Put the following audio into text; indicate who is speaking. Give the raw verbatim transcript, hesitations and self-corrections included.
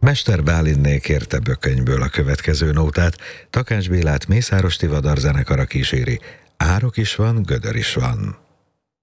Speaker 1: Mester Bálinné kérte Bökönyből a következő nótát, Takács Bélát Mészáros Tivadar zenekara kíséri. Árok is van, gödör is van.